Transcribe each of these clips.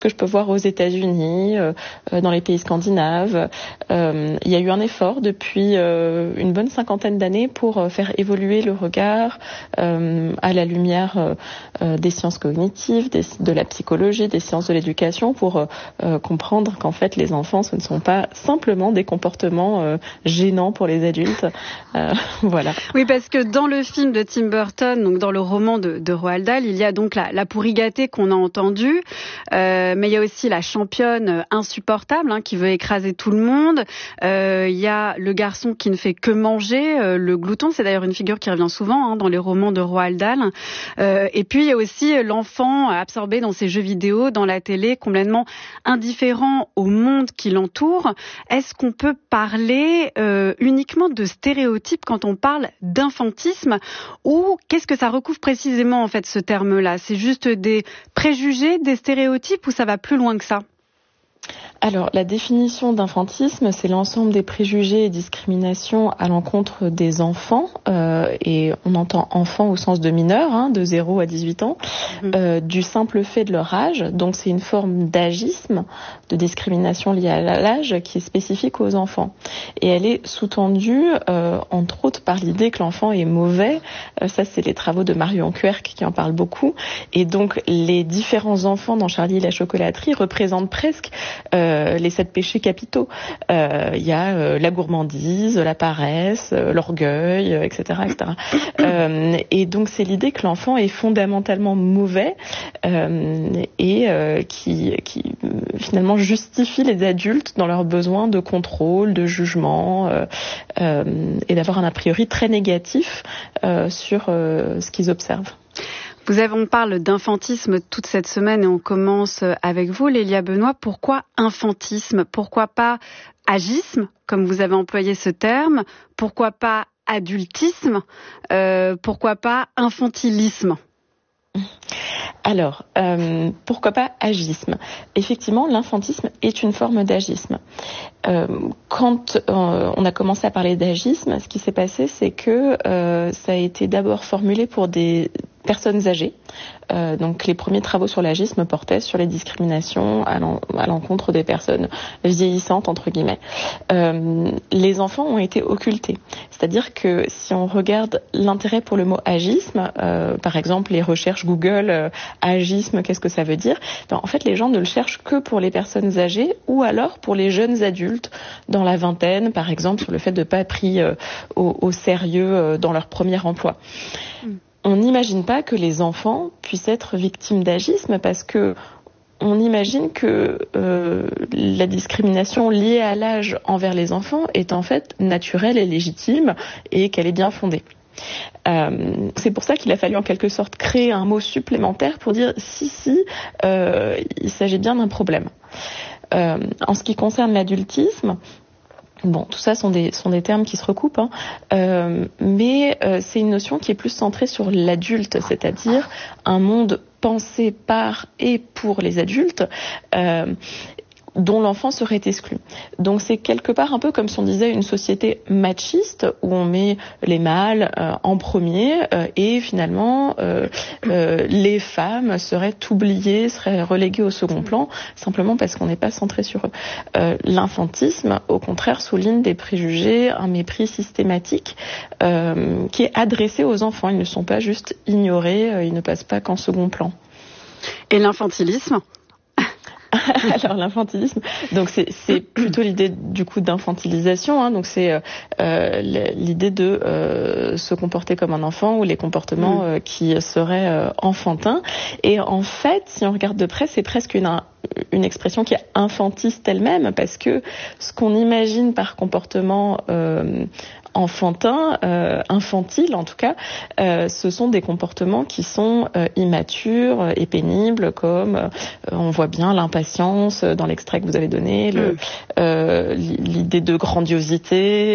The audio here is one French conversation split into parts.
que je peux voir aux États-Unis, dans les pays scandinaves. Il y a eu un effort depuis une bonne 50aine d'années pour faire évoluer le regard à la lumière des sciences cognitives, de la psychologie, des sciences de l'éducation, pour comprendre qu'en fait les enfants, ce ne sont pas simplement des comportements gênants pour les adultes. Voilà. Oui, parce que dans le film de Tim Burton, donc dans le roman de Roald Dahl, il y a donc la pourri gâtée qu'on a entendue. Mais il y a aussi la championne insupportable qui veut écraser tout le monde. Il y a le garçon qui ne fait que manger, le glouton. C'est d'ailleurs une figure qui revient souvent dans les romans de Roald Dahl. Et puis il y a aussi l'enfant absorbé dans ses jeux vidéo, dans la télé, complètement indifférent au monde qui l'entoure. Est-ce qu'on peut parler uniquement de stéréotypes quand on parle d'infantisme, ou qu'est-ce que ça recouvre précisément en fait ce terme-là? C'est juste des préjugés, des stéréotypes, ou ça va plus loin que ça? Alors, la définition d'infantisme, c'est l'ensemble des préjugés et discriminations à l'encontre des enfants, et on entend enfants au sens de mineurs, de 0 à 18 ans, du simple fait de leur âge. Donc, c'est une forme d'agisme, de discrimination liée à l'âge qui est spécifique aux enfants. Et elle est sous-tendue, entre autres, par l'idée que l'enfant est mauvais. Ça, c'est les travaux de Marion Querc qui en parlent beaucoup. Et donc, les différents enfants dans Charlie et la chocolaterie représentent presque les 7 péchés capitaux. Il y a la gourmandise, la paresse, l'orgueil, etc., etc. Et donc c'est l'idée que l'enfant est fondamentalement mauvais et qui finalement justifie les adultes dans leur besoin de contrôle, de jugement, et d'avoir un a priori très négatif sur ce qu'ils observent. On parle d'infantisme toute cette semaine et on commence avec vous, Lélia Benoît. Pourquoi infantisme? Pourquoi pas agisme, comme vous avez employé ce terme? Pourquoi pas adultisme? Pourquoi pas infantilisme? Alors, pourquoi pas agisme? Effectivement, l'infantisme est une forme d'agisme. Quand on a commencé à parler d'agisme, ce qui s'est passé, c'est que ça a été d'abord formulé pour des personnes âgées. Donc les premiers travaux sur l'agisme portaient sur les discriminations à l'encontre des personnes vieillissantes, entre guillemets. Les enfants ont été occultés. C'est-à-dire que si on regarde l'intérêt pour le mot agisme, par exemple les recherches Google, agisme, qu'est-ce que ça veut dire? En fait, les gens ne le cherchent que pour les personnes âgées ou alors pour les jeunes adultes dans la vingtaine, par exemple, sur le fait de ne pas être pris au sérieux dans leur premier emploi. On n'imagine pas que les enfants puissent être victimes d'agisme parce que on imagine que la discrimination liée à l'âge envers les enfants est en fait naturelle et légitime et qu'elle est bien fondée. C'est pour ça qu'il a fallu en quelque sorte créer un mot supplémentaire pour dire il s'agit bien d'un problème. En ce qui concerne l'adultisme, bon, tout ça sont des termes qui se recoupent, mais c'est une notion qui est plus centrée sur l'adulte, c'est-à-dire un monde pensé par et pour les adultes, dont l'enfant serait exclu. Donc c'est quelque part un peu comme si on disait une société machiste où on met les mâles en premier et finalement les femmes seraient oubliées, seraient reléguées au second plan simplement parce qu'on n'est pas centré sur eux. L'infantisme, au contraire, souligne des préjugés, un mépris systématique qui est adressé aux enfants. Ils ne sont pas juste ignorés, ils ne passent pas qu'en second plan. Et l'infantilisme ? Alors l'infantilisme, donc c'est plutôt l'idée du coup d'infantilisation, donc c'est l'idée de se comporter comme un enfant ou les comportements qui seraient enfantins. Et en fait, si on regarde de près, c'est presque une expression qui est infantiste elle-même, parce que ce qu'on imagine par comportement enfantin, infantile en tout cas, ce sont des comportements qui sont immatures et pénibles, comme on voit bien l'impatience dans l'extrait que vous avez donné, l'idée de grandiosité,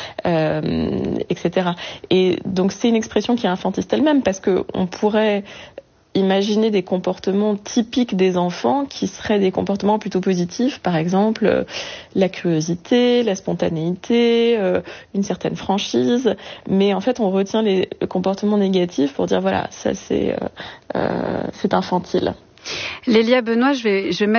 etc. Et donc c'est une expression qui est infantiste elle-même, parce que on pourrait imaginer des comportements typiques des enfants qui seraient des comportements plutôt positifs, par exemple la curiosité, la spontanéité, une certaine franchise, mais en fait on retient les comportements négatifs pour dire voilà, ça c'est infantile. Lélia Benoît, je vais mettre